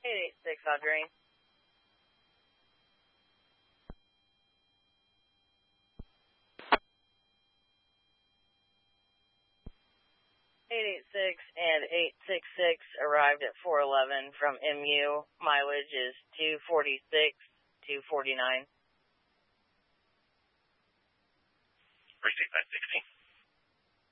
886 Audrey. And 866 arrived at 411 from MU. Mileage is 246, 249. Receive 960.